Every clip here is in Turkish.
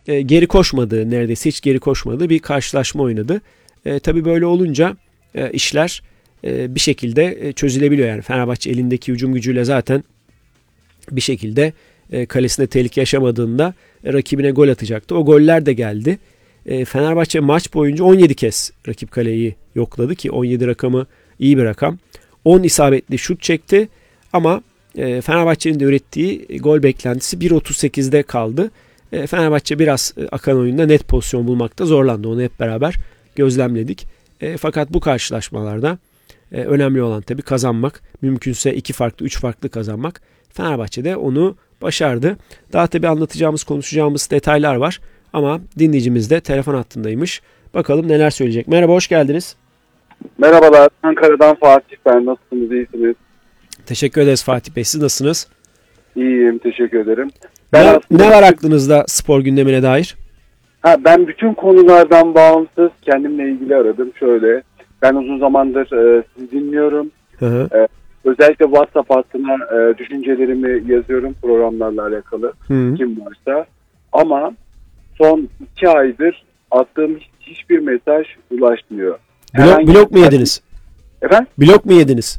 geri koşmadığı, neredeyse hiç geri koşmadığı bir karşılaşma oynadı. Tabii böyle olunca işler bir şekilde çözülebiliyor. Yani Fenerbahçe elindeki hücum gücüyle zaten bir şekilde kalesinde tehlike yaşamadığında rakibine gol atacaktı. O goller de geldi. Fenerbahçe maç boyunca 17 kez rakip kaleyi yokladı ki 17 rakamı iyi bir rakam. 10 isabetli şut çekti ama Fenerbahçe'nin de ürettiği gol beklentisi 1.38'de kaldı. Fenerbahçe biraz akan oyunda net pozisyon bulmakta zorlandı. Onu hep beraber gözlemledik. Fakat bu karşılaşmalarda önemli olan tabii kazanmak. Mümkünse 2 farklı, 3 farklı kazanmak. Fenerbahçe de onu başardı. Daha tabii anlatacağımız, konuşacağımız detaylar var. Ama dinleyicimiz de telefon hattındaymış. Bakalım neler söyleyecek. Merhaba, hoş geldiniz. Merhabalar, Ankara'dan Fatih ben. Nasılsınız, iyisiniz? Teşekkür ederiz Fatih Bey. Siz nasılsınız? İyiyim, teşekkür ederim. Ne var aklınızda spor gündemine dair? Ben bütün konulardan bağımsız kendimle ilgili aradım. Şöyle, ben uzun zamandır sizi dinliyorum. Hı hı. Özellikle WhatsApp hattına düşüncelerimi yazıyorum programlarla alakalı. Hı. Kim varsa. Ama son 2 aydır attığım hiçbir mesaj ulaşmıyor. Blok mu yediniz? Efendim? Blok mu yediniz?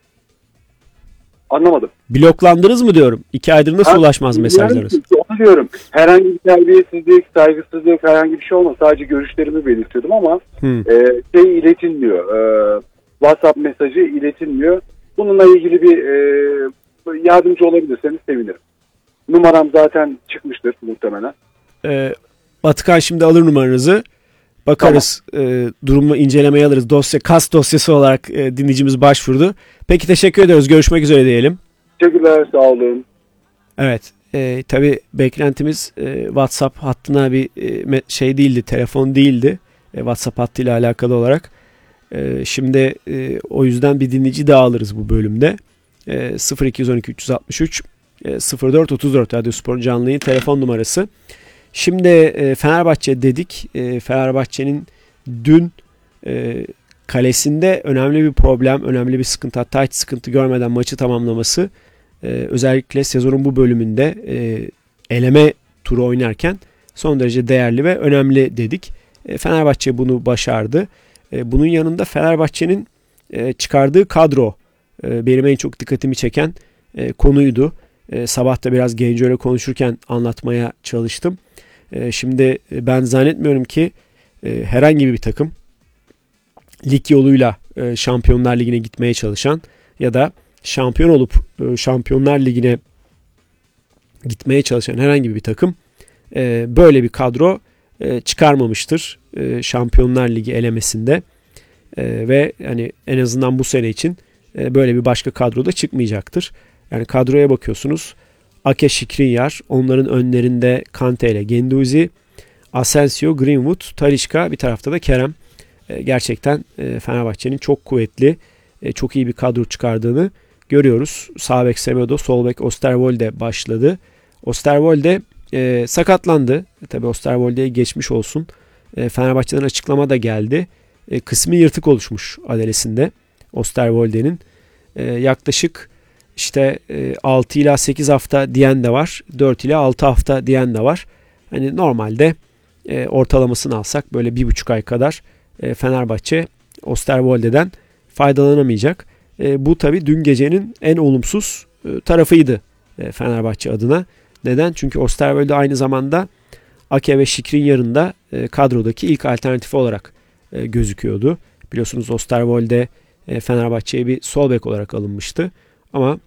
Anlamadım. Bloklandınız mı diyorum. 2 aydır nasıl ulaşmaz mesajlarınız? Onu diyorum. Herhangi bir terbiyesizlik, saygısızlık, herhangi bir şey olmaz. Sadece görüşlerimi belirtiyordum ama iletilmiyor. WhatsApp mesajı iletilmiyor. Bununla ilgili bir yardımcı olabilirseniz sevinirim. Numaram zaten çıkmıştır muhtemelen. Batıkan şimdi alır numaranızı. Bakarız. Tamam. Durumu incelemeye alırız. Kas dosyası olarak dinleyicimiz başvurdu. Peki teşekkür ediyoruz. Görüşmek üzere diyelim. Teşekkürler. Sağ olun. Evet. Tabii beklentimiz WhatsApp hattına bir şey değildi. Telefon değildi. WhatsApp hattıyla alakalı olarak. Şimdi o yüzden bir dinleyici daha alırız bu bölümde. 0212 363 04 34 Radyospor'un canlı yayın telefon numarası. Şimdi Fenerbahçe dedik. Fenerbahçe'nin dün kalesinde önemli bir problem, önemli bir sıkıntı, hatta hiç sıkıntı görmeden maçı tamamlaması özellikle sezonun bu bölümünde eleme turu oynarken son derece değerli ve önemli dedik. Fenerbahçe bunu başardı. Bunun yanında Fenerbahçe'nin çıkardığı kadro benim en çok dikkatimi çeken konuydu. Sabah da biraz Genco'yla konuşurken anlatmaya çalıştım. Şimdi ben zannetmiyorum ki herhangi bir takım lig yoluyla Şampiyonlar Ligi'ne gitmeye çalışan ya da şampiyon olup Şampiyonlar Ligi'ne gitmeye çalışan herhangi bir takım böyle bir kadro çıkarmamıştır Şampiyonlar Ligi elemesinde ve hani en azından bu sene için böyle bir başka kadro da çıkmayacaktır. Yani kadroya bakıyorsunuz. Ake, Skriniar, onların önlerinde Kante ile Guendouzi, Asensio, Greenwood, Talisca, bir tarafta da Kerem. Gerçekten Fenerbahçe'nin çok kuvvetli, çok iyi bir kadro çıkardığını görüyoruz. Sağ bek Semedo, sol bek Osterwolde başladı. Osterwolde sakatlandı. Tabii Osterwolde'ye geçmiş olsun. Fenerbahçe'den açıklama da geldi. Kısmi yırtık oluşmuş adalesinde Osterwolde'nin. Yaklaşık İşte 6 ila 8 hafta diyen de var. 4 ila 6 hafta diyen de var. Hani normalde ortalamasını alsak böyle 1,5 ay kadar Fenerbahçe Osterwolde'den faydalanamayacak. Bu tabii dün gecenin en olumsuz tarafıydı Fenerbahçe adına. Neden? Çünkü Osterwolde aynı zamanda Ake ve Skriniar'ın da kadrodaki ilk alternatifi olarak gözüküyordu. Biliyorsunuz Osterwolde Fenerbahçe'ye bir sol bek olarak alınmıştı. Ama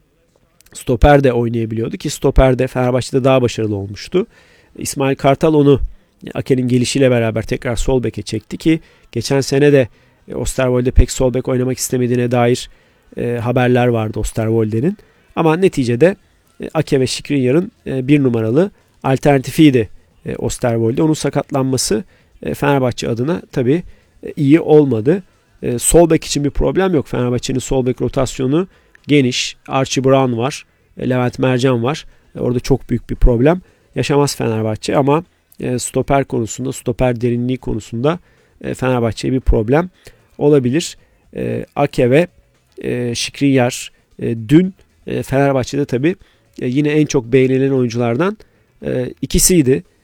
stoper de oynayabiliyordu ki stoper de Fenerbahçe'de daha başarılı olmuştu. İsmail Kartal onu Ake'nin gelişiyle beraber tekrar sol beke çekti ki geçen sene de Osterwolde pek sol bek oynamak istemediğine dair haberler vardı Osterwolde'nin. Ama neticede Ake ve Skriniar'ın bir numaralı alternatifiydi Osterwolde. Onun sakatlanması Fenerbahçe adına tabii iyi olmadı. Sol bek için bir problem yok. Fenerbahçe'nin sol bek rotasyonu geniş. Archie Brown var. Levent Mercan var. Orada çok büyük bir problem yaşamaz Fenerbahçe ama stoper konusunda, stoper derinliği konusunda Fenerbahçe'ye bir problem olabilir. Ake ve Skriniar dün Fenerbahçe'de tabii yine en çok beğenilen oyunculardan ikisiydi.